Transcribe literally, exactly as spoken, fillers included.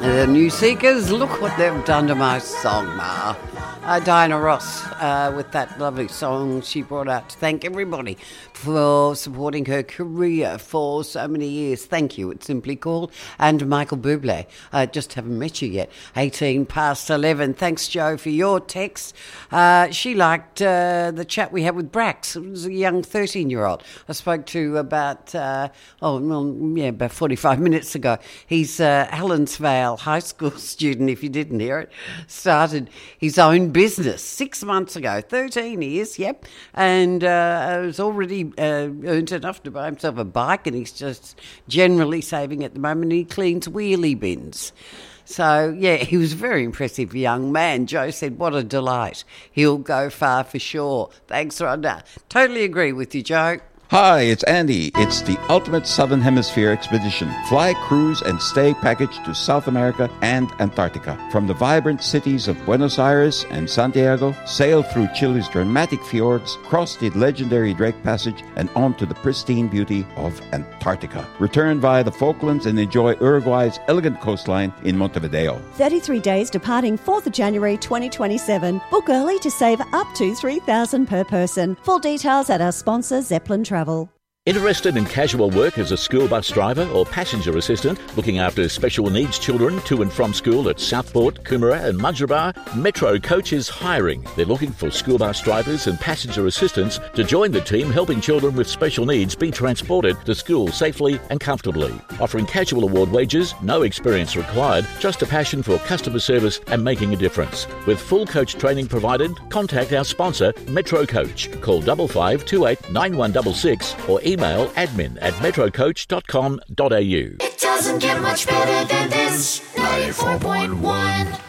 The New Seekers, look what they've done to my song, Ma. Uh, Diana Ross, uh, with that lovely song she brought out to thank everybody for supporting her career for so many years. Thank you, it's simply called. And Michael Bublé, I just haven't met you yet. eighteen past eleven. Thanks, Joe, for your text. Uh, she liked uh, the chat we had with Brax. It was a young thirteen-year-old I spoke to about, uh, oh, well, yeah, about forty-five minutes ago. He's uh, Helensvale High School student, if you didn't hear it. Started his own business six months ago. thirteen years, yep. And uh, was already uh, earned enough to buy himself a bike, and he's just generally saving at the moment. He cleans wheelie bins. So, yeah, he was a very impressive young man. Joe said, what a delight. He'll go far for sure. Thanks, Rhonda. Totally agree with you, Joe. Hi, it's Andy. It's the ultimate Southern Hemisphere expedition. Fly, cruise, and stay package to South America and Antarctica. From the vibrant cities of Buenos Aires and Santiago, sail through Chile's dramatic fjords, cross the legendary Drake Passage, and on to the pristine beauty of Antarctica. Return via the Falklands and enjoy Uruguay's elegant coastline in Montevideo. thirty-three days departing fourth of January twenty twenty-seven. Book early to save up to three thousand dollars per person. Full details at our sponsor, Zeppelin Travel. Interested in casual work as a school bus driver or passenger assistant, looking after special needs children to and from school at Southport, Coomera and Mudgeeraba? Metro Coach is hiring. They're looking for school bus drivers and passenger assistants to join the team helping children with special needs be transported to school safely and comfortably. Offering casual award wages, no experience required, just a passion for customer service and making a difference. With full coach training provided, contact our sponsor, Metro Coach. Call five five two eight nine one six six or email Email admin at metrocoach dot com dot a u. It doesn't get much better than this. ninety-four point one